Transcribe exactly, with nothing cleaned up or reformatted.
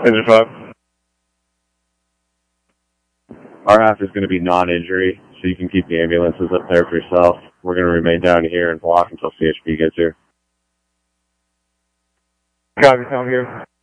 Engine five. Our half is going to be non-injury, so you can keep the ambulances up there for yourself. We're going to remain down here and block until C H P gets here. Copy, sound here.